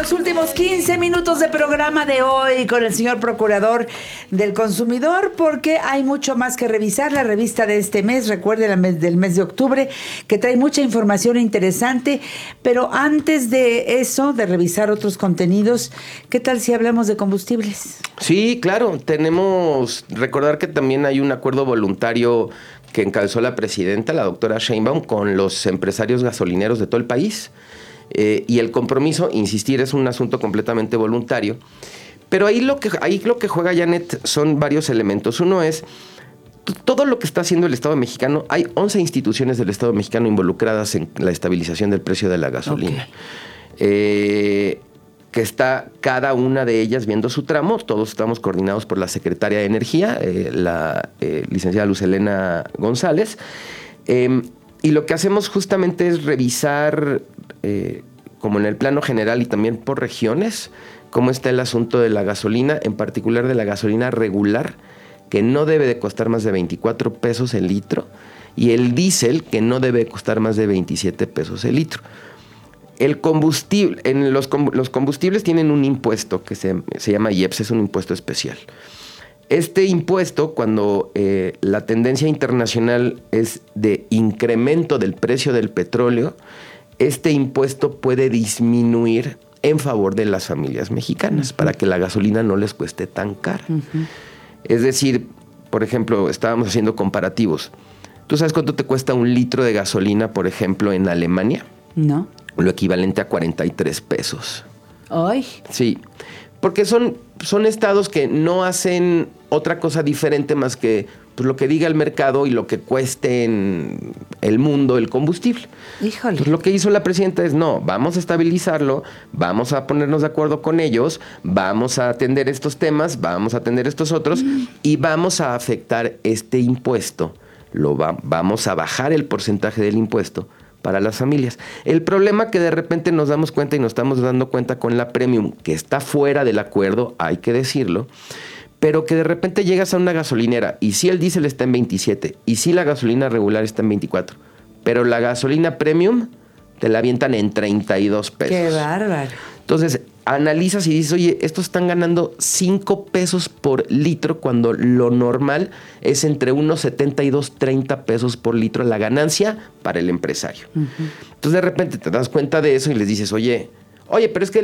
los últimos 15 minutos de programa de hoy con el señor Procurador del Consumidor, porque hay mucho más que revisar. La revista de este mes, recuerden, del mes de octubre, que trae mucha información interesante. Pero antes de eso, de revisar otros contenidos, ¿qué tal si hablamos de combustibles? Sí, claro. Recordar que también hay un acuerdo voluntario que encabezó la presidenta, la doctora Sheinbaum, con los empresarios gasolineros de todo el país. Y el compromiso, insistir, es un asunto completamente voluntario. Pero ahí lo que juega Janet son varios elementos. Uno es todo lo que está haciendo el Estado mexicano. Hay 11 instituciones del Estado mexicano involucradas en la estabilización del precio de la gasolina. Okay. Que está cada una de ellas viendo su tramo. Todos estamos coordinados por la Secretaria de Energía, la licenciada Luz Helena González. Y lo que hacemos justamente es revisar, como en el plano general y también por regiones, cómo está el asunto de la gasolina, en particular de la gasolina regular, que no debe de costar más de 24 pesos el litro, y el diésel, que no debe costar más de 27 pesos el litro. El combustible, los combustibles tienen un impuesto que se llama IEPS, es un impuesto especial. Este impuesto, cuando la tendencia internacional es de incremento del precio del petróleo, este impuesto puede disminuir en favor de las familias mexicanas, para que la gasolina no les cueste tan cara. Es decir, por ejemplo, estábamos haciendo comparativos. ¿Tú sabes cuánto te cuesta un litro de gasolina, por ejemplo, en Alemania? No. Lo equivalente a 43 pesos. ¿Ay? Sí, porque son estados que no hacen otra cosa diferente más que pues, lo que diga el mercado y lo que cueste en el mundo el combustible. Híjole. Entonces, lo que hizo la presidenta es, no, vamos a estabilizarlo, vamos a ponernos de acuerdo con ellos, vamos a atender estos temas, vamos a atender estos otros y vamos a afectar este impuesto. Vamos a bajar el porcentaje del impuesto para las familias. El problema que de repente nos damos cuenta y nos estamos dando cuenta con la Premium, que está fuera del acuerdo, hay que decirlo, pero que de repente llegas a una gasolinera y si el diésel está en 27 y si la gasolina regular está en 24, pero la gasolina Premium te la avientan en 32 pesos. ¡Qué bárbaro! Entonces, analizas y dices, oye, estos están ganando 5 pesos por litro cuando lo normal es entre unos 70 y 2.30 pesos por litro la ganancia para el empresario. Entonces, de repente te das cuenta de eso y les dices, oye, pero es que